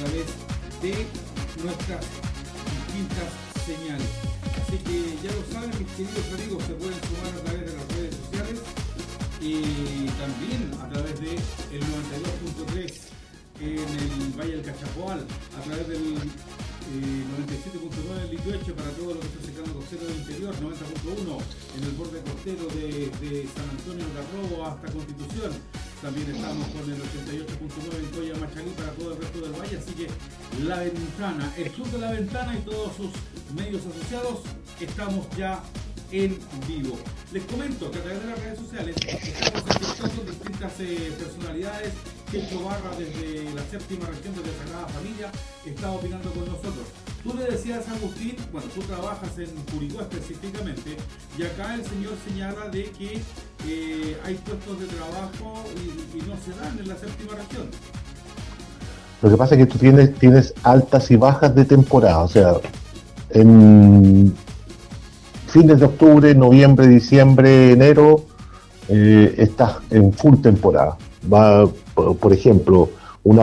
través de nuestras distintas señales. Así que ya lo saben, mis queridos amigos, se pueden sumar a través de las redes sociales y también a través de el 92.3 en el Valle del Cachapoal, a través del 97.9 en Litueche para todo lo que está secando costero del interior, 90.1 en el borde costero de San Antonio de Garrobo hasta Constitución. También estamos con el 88.9 en Coya Machalí para todo el resto del valle, así que La Ventana, el Club de La Ventana y todos sus medios asociados, estamos ya en vivo. Les comento que a través de las redes sociales estamos en con distintas personalidades. Checho Barra desde la séptima región, desde Sagrada Familia, está opinando con nosotros. Tú le decías a Agustín, bueno, tú trabajas en Curicó específicamente, y acá el señor señala de que hay puestos de trabajo y no se dan en la séptima región. Lo que pasa es que tú tienes altas y bajas de temporada, o sea, en fines de octubre, noviembre, diciembre, enero, estás en full temporada. Va, por ejemplo, un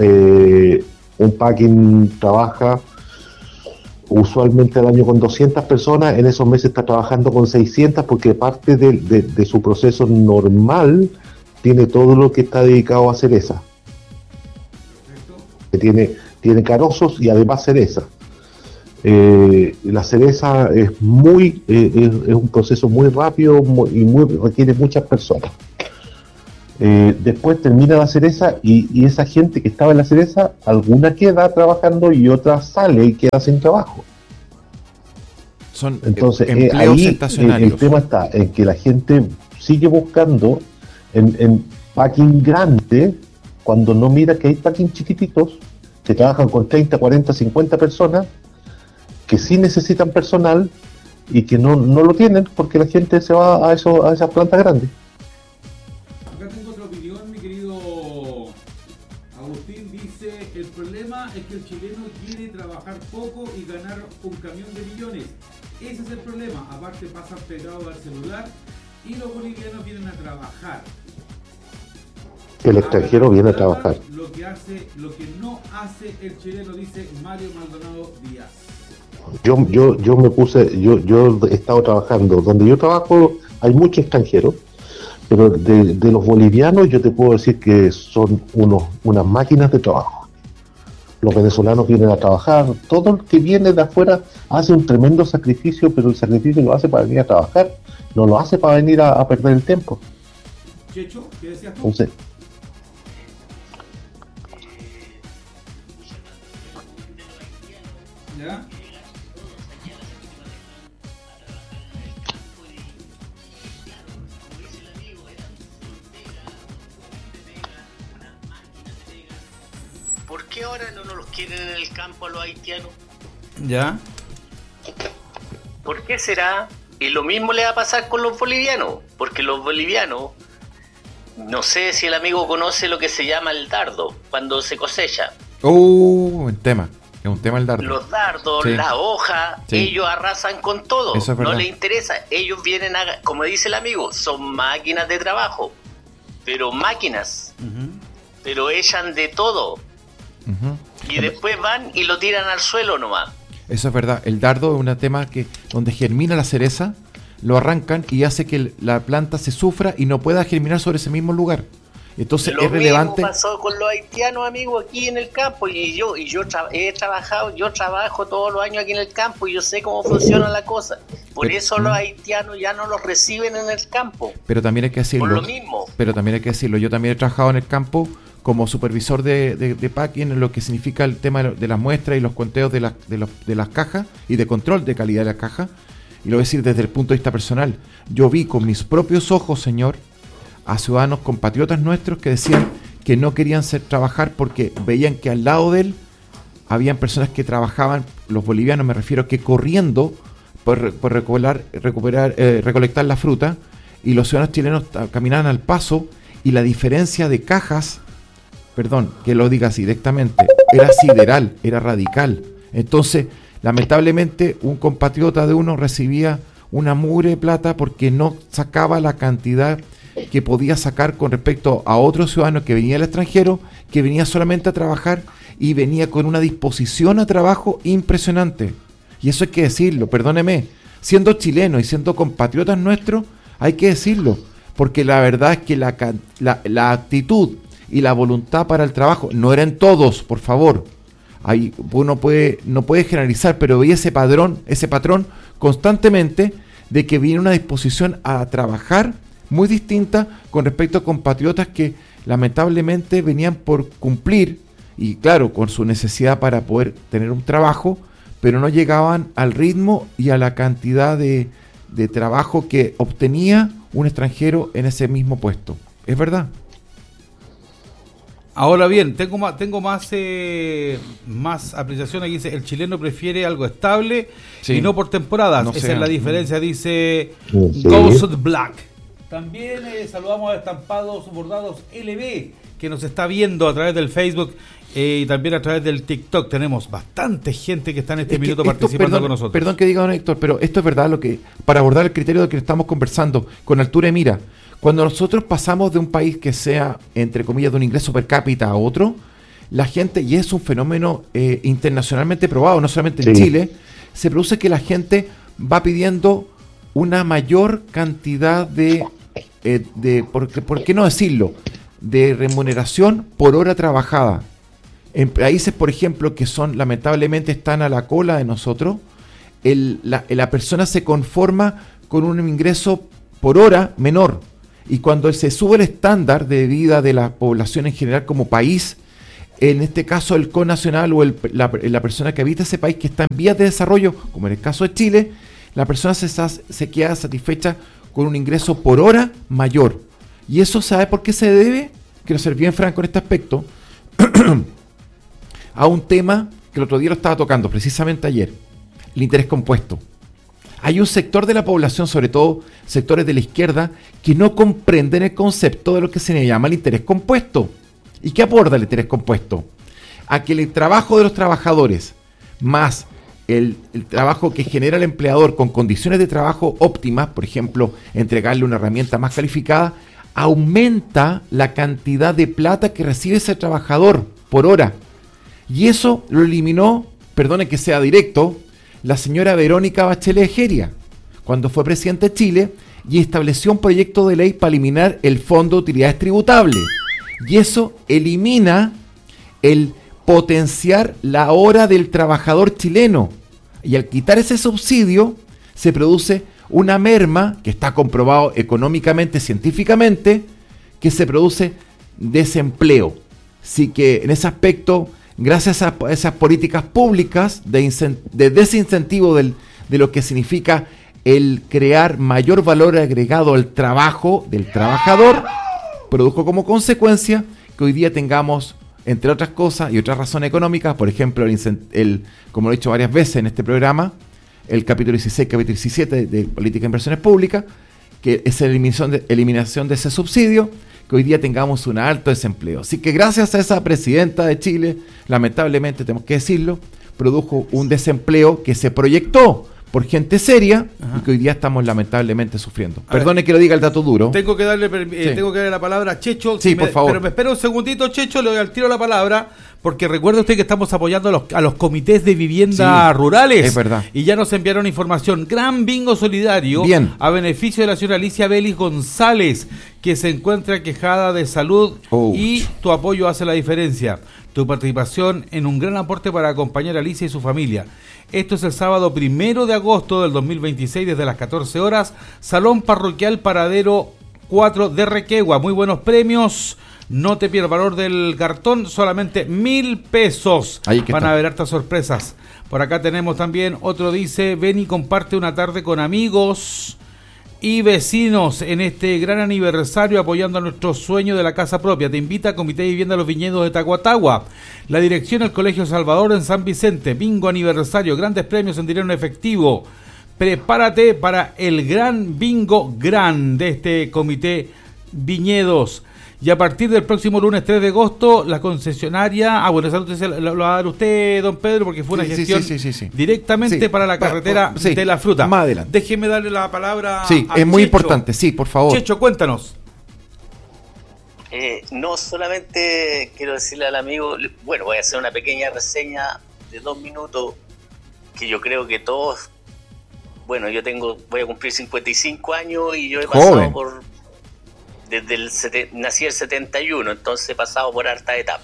packing trabaja usualmente al año con 200 personas, en esos meses está trabajando con 600 porque parte de su proceso normal tiene todo lo que está dedicado a cereza. Que tiene carozos y además cereza. La cereza es un proceso muy rápido requiere muchas personas. Después termina la cereza y esa gente que estaba en la cereza, alguna queda trabajando y otra sale y queda sin trabajo. Son entonces empleos ahí estacionarios. El tema está en que la gente sigue buscando en packing grande cuando no mira que hay packing chiquititos que trabajan con 30, 40, 50 personas que sí necesitan personal y que no lo tienen porque la gente se va a esas plantas grandes. El problema es que el chileno quiere trabajar poco y ganar un camión de millones. Ese es el problema. Aparte pasan pegados al celular y los bolivianos vienen a trabajar. El extranjero viene a trabajar. Lo que no hace el chileno, dice Mario Maldonado Díaz. Yo he estado trabajando. Donde yo trabajo hay muchos extranjeros, pero de los bolivianos yo te puedo decir que son unas máquinas de trabajo. Los venezolanos vienen a trabajar, todo el que viene de afuera hace un tremendo sacrificio, pero el sacrificio lo hace para venir a trabajar, no lo hace para venir a perder el tiempo. Checho, ¿qué decías tú? Entonces, ¿ya? ¿Por qué ahora no nos los quieren en el campo a los haitianos? ¿Ya? ¿Por qué será? Y lo mismo le va a pasar con los bolivianos, porque los bolivianos, no sé si el amigo conoce lo que se llama el dardo, cuando se cosecha. Un tema. Es un tema el dardo. Los dardos, sí. La hoja, sí. Ellos arrasan con todo. Eso es no verdad. les interesa. Ellos vienen a, como dice el amigo, son máquinas de trabajo. Pero máquinas. Uh-huh. Pero echan de todo. Uh-huh. Y después van y lo tiran al suelo nomás. Eso es verdad. El dardo es un tema donde germina la cereza, lo arrancan y hace que la planta se sufra y no pueda germinar sobre ese mismo lugar. Entonces lo es relevante. Lo mismo pasó con los haitianos, amigos, aquí en el campo. Y yo trabajo todos los años aquí en el campo y yo sé cómo funciona la cosa. Por eso los haitianos ya no los reciben en el campo. Pero también hay que decirlo. Por lo mismo. Pero también hay que decirlo. Yo también he trabajado en el campo como supervisor de packing, en lo que significa el tema de las muestras y los conteos de las cajas y de control de calidad de las cajas. Y lo voy a decir desde el punto de vista personal. Yo vi con mis propios ojos, señor, a ciudadanos compatriotas nuestros que decían que no querían trabajar porque veían que al lado de él habían personas que trabajaban, los bolivianos me refiero, que corriendo por recolectar la fruta, y los ciudadanos chilenos caminaban al paso, y la diferencia de cajas, perdón, que lo diga así directamente, era sideral, era radical. Entonces, lamentablemente, un compatriota de uno recibía una mugre de plata porque no sacaba la cantidad que podía sacar con respecto a otro ciudadano que venía del extranjero, que venía solamente a trabajar y venía con una disposición a trabajo impresionante. Y eso hay que decirlo, perdóneme. Siendo chilenos y siendo compatriotas nuestros, hay que decirlo. Porque la verdad es que la actitud y la voluntad para el trabajo, no eran todos, por favor. Uno no puede generalizar, pero veía ese patrón constantemente de que viene una disposición a trabajar muy distinta con respecto a compatriotas que lamentablemente venían por cumplir, y claro, con su necesidad para poder tener un trabajo, pero no llegaban al ritmo y a la cantidad de trabajo que obtenía un extranjero en ese mismo puesto. ¿Es verdad? Ahora bien, tengo más apreciación. Aquí dice, el chileno prefiere algo estable y no por temporadas. Esa es la diferencia, dice Ghost Black. También saludamos a Estampados Bordados LB, que nos está viendo a través del Facebook y también a través del TikTok. Tenemos bastante gente que está en este minuto participando con nosotros. Perdón que diga, don Héctor, pero esto es verdad, para abordar el criterio de que estamos conversando con altura de mira. Cuando nosotros pasamos de un país que sea, entre comillas, de un ingreso per cápita a otro, la gente, y es un fenómeno internacionalmente probado, no solamente en Chile, se produce que la gente va pidiendo una mayor cantidad ¿por qué no decirlo?, de remuneración por hora trabajada. En países, por ejemplo, que lamentablemente están a la cola de nosotros, la persona se conforma con un ingreso por hora menor. Y cuando se sube el estándar de vida de la población en general como país, en este caso el connacional o la persona que habita ese país que está en vías de desarrollo, como en el caso de Chile, la persona se queda satisfecha con un ingreso por hora mayor. ¿Y eso sabe por qué se debe? Quiero ser bien franco en este aspecto. A un tema que el otro día lo estaba tocando, precisamente ayer, el interés compuesto. Hay un sector de la población, sobre todo sectores de la izquierda, que no comprenden el concepto de lo que se le llama el interés compuesto. ¿Y qué aborda el interés compuesto? A que el trabajo de los trabajadores más el trabajo que genera el empleador con condiciones de trabajo óptimas, por ejemplo, entregarle una herramienta más calificada, aumenta la cantidad de plata que recibe ese trabajador por hora. Y eso lo eliminó, perdone que sea directo, la señora Verónica Bachelet Ejeria, cuando fue presidenta de Chile, y estableció un proyecto de ley para eliminar el Fondo de Utilidades Tributables. Y eso elimina el potenciar la hora del trabajador chileno. Y al quitar ese subsidio, se produce una merma, que está comprobado económicamente, científicamente, que se produce desempleo. Así que en ese aspecto, gracias a esas políticas públicas de desincentivo de lo que significa el crear mayor valor agregado al trabajo del trabajador, produjo como consecuencia que hoy día tengamos, entre otras cosas y otras razones económicas, por ejemplo, como lo he dicho varias veces en este programa, el capítulo 16, capítulo 17 de Política de Inversiones Públicas, que es la eliminación de ese subsidio, que hoy día tengamos un alto desempleo. Así que gracias a esa presidenta de Chile, lamentablemente tenemos que decirlo, produjo un desempleo que se proyectó por gente seria. Ajá. Y que hoy día estamos lamentablemente sufriendo. Perdone que lo diga el dato duro. Tengo que darle la palabra a Checho. Sí, por favor. Pero me espera un segundito, Checho, le doy al tiro la palabra, porque recuerde usted que estamos apoyando a los comités de vivienda rurales. Es verdad. Y ya nos enviaron información. Gran bingo solidario. Bien. A beneficio de la señora Alicia Belis González, que se encuentra quejada de salud. Y tu apoyo hace la diferencia. Tu participación en un gran aporte para acompañar a Alicia y su familia. Esto es el sábado 1 de agosto del 2026 desde las 14 horas. Salón Parroquial Paradero 4 de Requegua. Muy buenos premios. No te pierdas el valor del cartón, solamente 1,000 pesos. Van a haber hartas sorpresas. Por acá tenemos también otro, dice, ven y comparte una tarde con amigos y vecinos en este gran aniversario apoyando a nuestro sueño de la casa propia. Te invita a Comité de Vivienda Los Viñedos de Tahuatahua. La dirección del Colegio Salvador en San Vicente. Bingo aniversario, grandes premios en dinero en efectivo. Prepárate para el gran bingo de este Comité Viñedos. Y a partir del próximo lunes 3 de agosto, la concesionaria... esa noticia lo va a dar usted, don Pedro, porque fue una gestión directamente para la carretera de la fruta. Más adelante. Déjeme darle la palabra a es muy Checho. Importante, sí, por favor. Checho, cuéntanos. No, solamente quiero decirle al amigo, bueno, voy a hacer una pequeña reseña de 2 minutos, que yo creo que todos, bueno, voy a cumplir 55 años y yo he pasado por, nací el 71, entonces he pasado por harta etapa.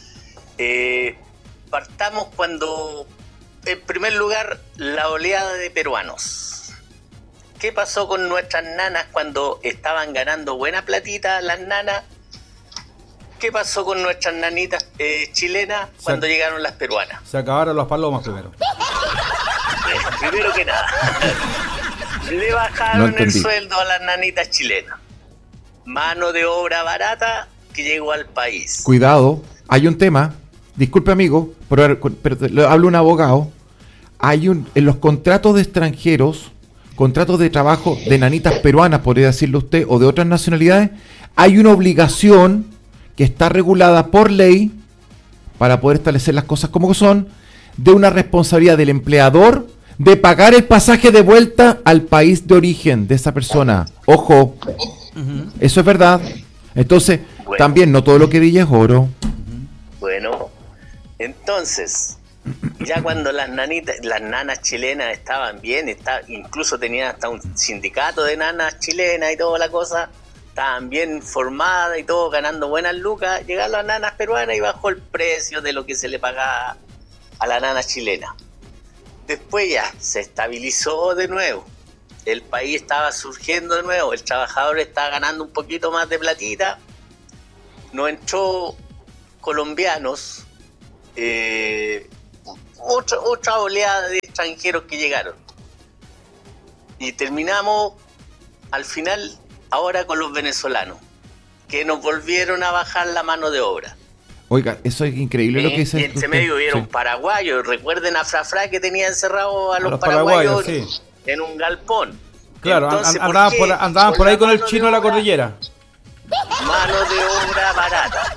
Partamos cuando, en primer lugar, la oleada de peruanos. ¿Qué pasó con nuestras nanas cuando estaban ganando buena platita las nanas? ¿Qué pasó con nuestras nanitas chilenas cuando llegaron las peruanas? Se acabaron las palomas primero. Primero que nada. Le bajaron el sueldo a las nanitas chilenas. Mano de obra barata que llegó al país. Cuidado, hay un tema. Disculpe, amigo, pero le hablo un abogado. En los contratos de extranjeros, contratos de trabajo de nanitas peruanas, podría decirlo usted, o de otras nacionalidades, hay una obligación que está regulada por ley para poder establecer las cosas como son, de una responsabilidad del empleador de pagar el pasaje de vuelta al país de origen de esa persona. Ojo, eso es verdad. Entonces, también no todo lo que brilla es oro. Bueno, entonces, ya cuando las nanas chilenas estaban bien, incluso tenían hasta un sindicato de nanas chilenas y toda la cosa, estaban bien formadas y todo, ganando buenas lucas, llegaron las nanas peruanas y bajó el precio de lo que se le pagaba a la nana chilena. Después ya se estabilizó de nuevo, el país estaba surgiendo de nuevo, el trabajador estaba ganando un poquito más de platita, no entró colombianos, otra oleada de extranjeros que llegaron. Y terminamos al final ahora con los venezolanos, que nos volvieron a bajar la mano de obra. Oiga, eso es increíble lo que dice. Y en ese medio hubieron paraguayos. Recuerden a Frafra que tenía encerrado a los paraguayos sí, en un galpón. Claro, andaban por ahí con el chino de la cordillera. Mano de obra barata.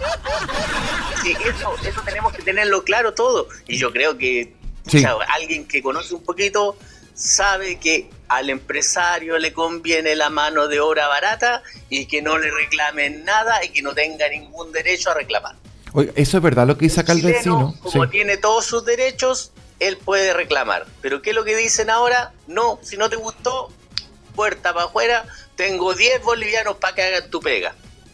Sí, eso tenemos que tenerlo claro todo. Y yo creo que alguien que conoce un poquito sabe que al empresario le conviene la mano de obra barata y que no le reclamen nada y que no tenga ningún derecho a reclamar. Oiga, eso es verdad lo que dice acá el vecino. Como tiene todos sus derechos, él puede reclamar. Pero ¿qué es lo que dicen ahora? No, si no te gustó, puerta para afuera, tengo 10 bolivianos para que hagan tu pega.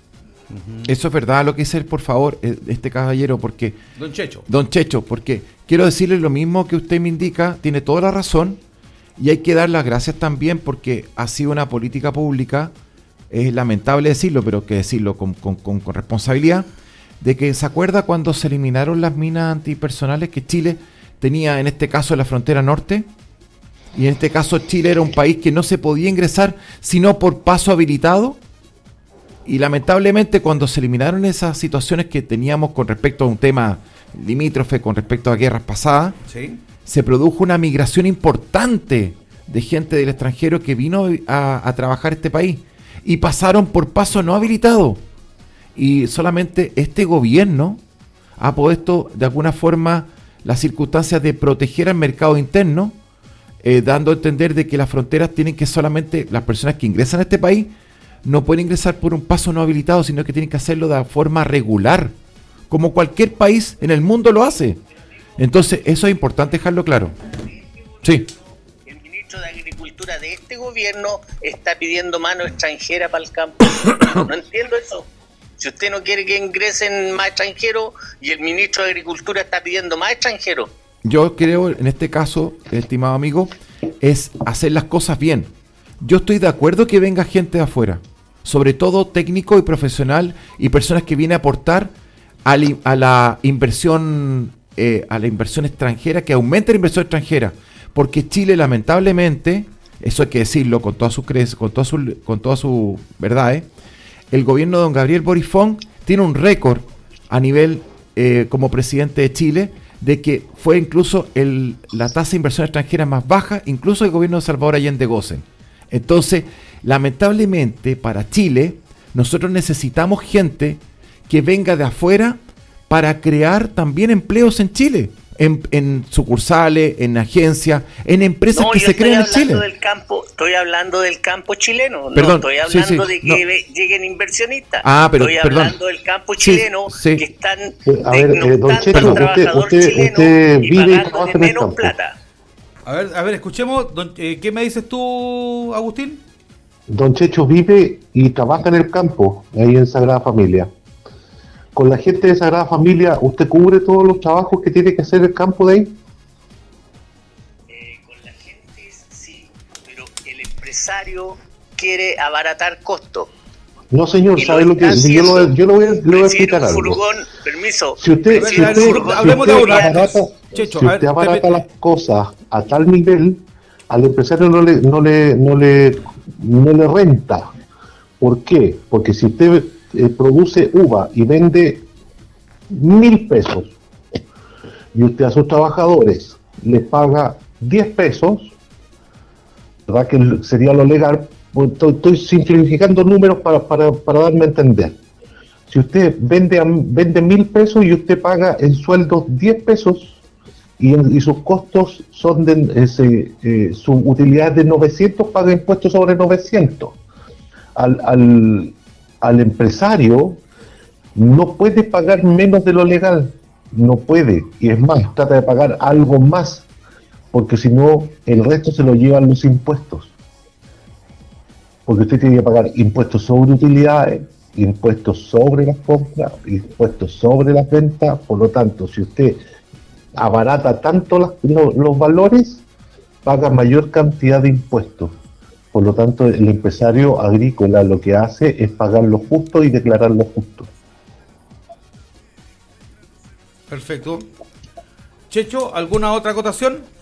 Eso es verdad lo que dice él, por favor, este caballero, porque... Don Checho, porque quiero decirle lo mismo que usted me indica, tiene toda la razón, y hay que dar las gracias también porque ha sido una política pública, es lamentable decirlo, pero hay que decirlo con responsabilidad, de que se acuerda cuando se eliminaron las minas antipersonales que Chile tenía, en este caso en la frontera norte, y en este caso Chile era un país que no se podía ingresar sino por paso habilitado, y lamentablemente cuando se eliminaron esas situaciones que teníamos con respecto a un tema limítrofe, con respecto a guerras pasadas, ¿sí?, se produjo una migración importante de gente del extranjero que vino a trabajar este país y pasaron por paso no habilitado. Y solamente este gobierno ha puesto de alguna forma las circunstancias de proteger al mercado interno, dando a entender de que las fronteras tienen que solamente, las personas que ingresan a este país no pueden ingresar por un paso no habilitado, sino que tienen que hacerlo de forma regular, como cualquier país en el mundo lo hace. Entonces, eso es importante dejarlo claro. Sí. El ministro de Agricultura de este gobierno está pidiendo mano extranjera para el campo. No entiendo eso. Si usted no quiere que ingresen más extranjeros y el ministro de Agricultura está pidiendo más extranjeros. Yo creo, en este caso, estimado amigo, es hacer las cosas bien. Yo estoy de acuerdo que venga gente de afuera, sobre todo técnico y profesional y personas que vienen a aportar a la inversión extranjera, que aumente la inversión extranjera, porque Chile lamentablemente, eso hay que decirlo con toda su verdad, el gobierno de don Gabriel Boric tiene un récord a nivel como presidente de Chile de que fue incluso la tasa de inversión extranjera más baja, incluso el gobierno de Salvador Allende Gossen. Entonces, lamentablemente para Chile, nosotros necesitamos gente que venga de afuera para crear también empleos en Chile. en sucursales, en agencias, en empresas que se crean en Chile. Estoy hablando del campo chileno, perdón, no estoy hablando de que lleguen inversionistas. Pero estoy hablando del campo chileno sí. que están a ver, don Checho, usted vive y trabaja en el campo. Plata. A ver, escuchemos, ¿qué me dices tú, Agustín? Don Checho vive y trabaja en el campo, ahí en Sagrada Familia. Con la gente de Sagrada Familia, ¿usted cubre todos los trabajos que tiene que hacer el campo de ahí? Con la gente sí, pero el empresario quiere abaratar costos. No, señor, ¿sabe lo que es? Yo lo voy a explicar algo. Furgón, permiso. Si usted abarata las cosas a tal nivel, al empresario no le renta. ¿Por qué? Porque si usted produce uva y vende 1.000 pesos y usted a sus trabajadores les paga 10 pesos, ¿verdad? Que sería lo legal. Estoy simplificando números para darme a entender. Si usted vende 1.000 pesos y usted paga en sueldos 10 pesos y sus costos son su utilidad de 900, paga impuestos sobre 900. Al empresario no puede pagar menos de lo legal, no puede, y es más, trata de pagar algo más, porque si no, el resto se lo llevan los impuestos. Porque usted tiene que pagar impuestos sobre utilidades, impuestos sobre las compras, impuestos sobre las ventas. Por lo tanto, si usted abarata tanto los valores, paga mayor cantidad de impuestos. Por lo tanto, el empresario agrícola lo que hace es pagar lo justo y declarar lo justo. Perfecto. Checho, ¿alguna otra acotación?